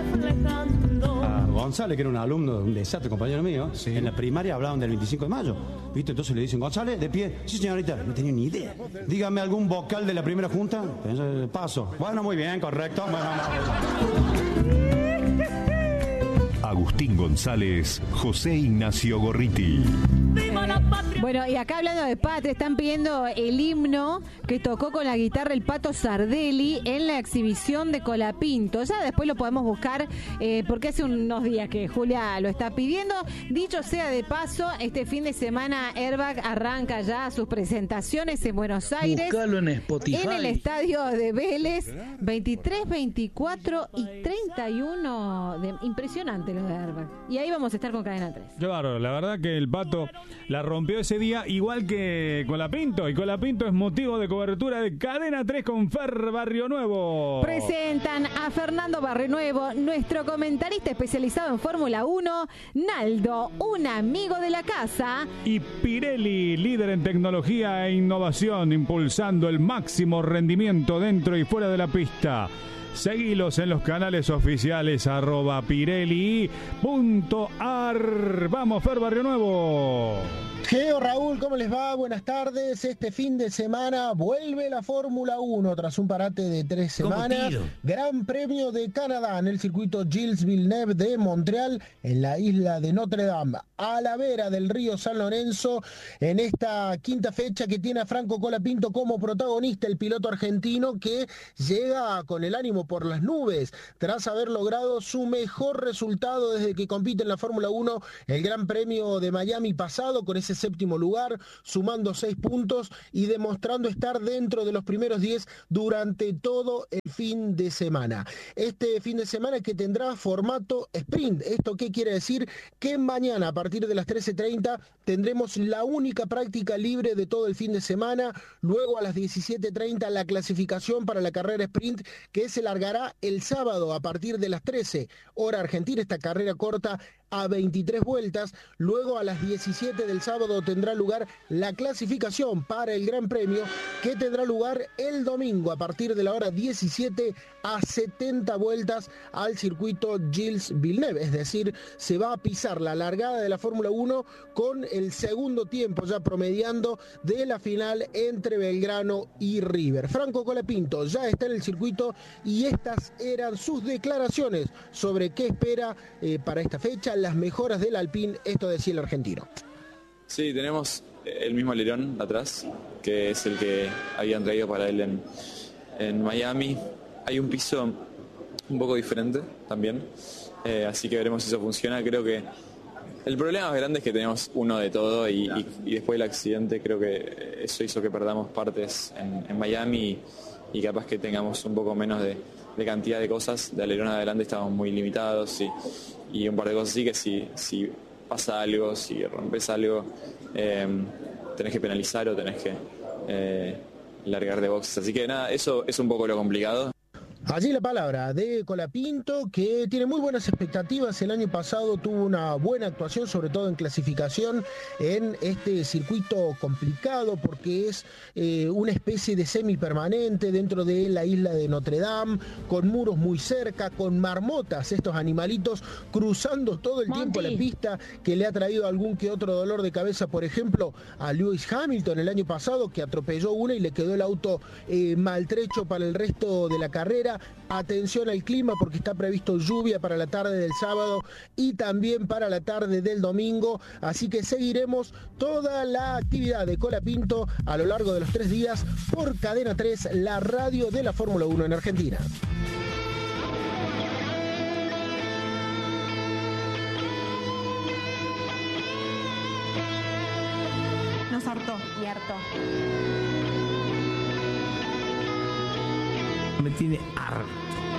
A González, que era un alumno, un desastre, compañero mío, sí. En la primaria hablaban del 25 de mayo, ¿viste? Entonces le dicen, González, de pie. Sí, señorita, no tenía ni idea. Dígame algún vocal de la primera junta. Paso. Bueno, muy bien, correcto. Agustín González, José Ignacio Gorriti. Bueno, y acá hablando de patria, están pidiendo el himno que tocó con la guitarra el Pato Sardelli en la exhibición de Colapinto. Ya después lo podemos buscar porque hace unos días que Julia lo está pidiendo. Dicho sea de paso, este fin de semana Airbag arranca ya sus presentaciones en Buenos Aires. Búscalo en Spotify. En el estadio de Vélez, 23, 24 y 31. Impresionante los de Airbag. Y ahí vamos a estar con Cadena 3. Claro, la verdad que el Pato la rompió ese día, igual que Colapinto. Y Colapinto es motivo de cobertura de Cadena 3 con Fer Barrionuevo. Presentan a Fernando Barrionuevo, nuestro comentarista especializado en Fórmula 1, Naldo, un amigo de la casa. Y Pirelli, líder en tecnología e innovación, impulsando el máximo rendimiento dentro y fuera de la pista. Seguilos en los canales oficiales @pirelli.ar. Vamos, Fer Barrionuevo. Geo, Raúl, ¿cómo les va? Buenas tardes. Este fin de semana vuelve la Fórmula 1 tras un parate de 3 semanas. Gran Premio de Canadá en el circuito Gilles Villeneuve de Montreal, en la isla de Notre Dame, a la vera del río San Lorenzo, en esta quinta fecha que tiene a Franco Colapinto como protagonista, el piloto argentino que llega con el ánimo por las nubes tras haber logrado su mejor resultado desde que compite en la Fórmula 1, el Gran Premio de Miami pasado, con ese séptimo lugar, sumando 6 puntos y demostrando estar dentro de los primeros 10 durante todo el fin de semana. Este fin de semana que tendrá formato sprint. ¿Esto qué quiere decir? Que mañana a partir de las 13:30 tendremos la única práctica libre de todo el fin de semana. Luego a las 17:30 la clasificación para la carrera sprint, que se largará el sábado a partir de las 13 hora argentina, esta carrera corta a 23 vueltas. Luego a las 17 del sábado tendrá lugar la clasificación para el Gran Premio, que tendrá lugar el domingo a partir de la hora 17 a 70 vueltas al circuito Gilles Villeneuve. Es decir, se va a pisar la largada de la Fórmula 1 con el segundo tiempo ya promediando de la final entre Belgrano y River. Franco Colapinto ya está en el circuito y estas eran sus declaraciones sobre qué espera para esta fecha, las mejoras del Alpine. Esto decía el argentino. Sí, tenemos el mismo alerón atrás, que es el que habían traído para él en Miami. Hay un piso un poco diferente también, así que veremos si eso funciona. Creo que el problema más grande es que tenemos uno de todo y después del accidente creo que eso hizo que perdamos partes en Miami y capaz que tengamos un poco menos de cantidad de cosas. De alerón adelante estamos muy limitados y un par de cosas así que si pasa algo, si rompes algo, tenés que penalizar o tenés que largar de boxes. Así que nada, eso es un poco lo complicado. Allí la palabra de Colapinto, que tiene muy buenas expectativas. El año pasado tuvo una buena actuación, sobre todo en clasificación, en este circuito complicado porque es una especie de semipermanente dentro de la isla de Notre Dame, con muros muy cerca, con marmotas, estos animalitos cruzando todo el tiempo la pista, que le ha traído algún que otro dolor de cabeza, por ejemplo, a Lewis Hamilton el año pasado, que atropelló una y le quedó el auto maltrecho para el resto de la carrera. Atención al clima porque está previsto lluvia para la tarde del sábado y también para la tarde del domingo, así que seguiremos toda la actividad de Colapinto a lo largo de los 3 días por Cadena 3, la radio de la Fórmula 1 en Argentina. Nos hartó. Y harto. Me tiene harto.